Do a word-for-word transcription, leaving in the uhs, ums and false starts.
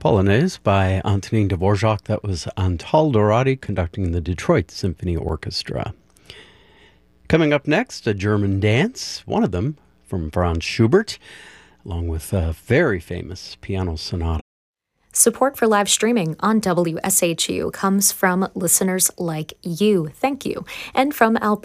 Polonaise by Antonin Dvorak. That was Antal Dorati conducting the Detroit Symphony Orchestra. Coming up next, a German dance, one of them from Franz Schubert, along with a very famous piano sonata. Support for live streaming on W S H U comes from listeners like you. Thank you. And from Alberta.